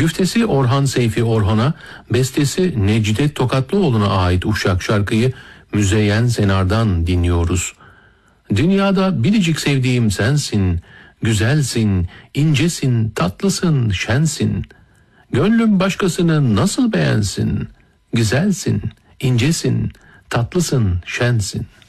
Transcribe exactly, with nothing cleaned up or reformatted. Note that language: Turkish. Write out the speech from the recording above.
Güftesi Orhan Seyfi Orhan'a, bestesi Necdet Tokatlıoğlu'na ait Uşak şarkıyı Müzeyyen Senar'dan dinliyoruz. Dünyada biricik sevdiğim sensin, güzelsin, incesin, tatlısın, şensin. Gönlüm başkasını nasıl beğensin? Güzelsin, incesin, tatlısın, şensin.